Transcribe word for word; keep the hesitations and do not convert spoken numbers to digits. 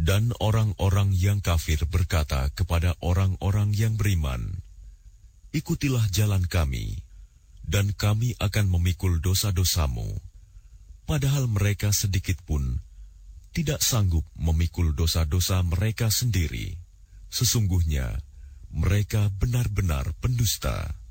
Dan orang-orang yang kafir berkata kepada orang-orang yang beriman, "Ikutilah jalan kami, dan kami akan memikul dosa-dosamu." Padahal mereka sedikit pun tidak sanggup memikul dosa-dosa mereka sendiri. Sesungguhnya mereka benar-benar pendusta.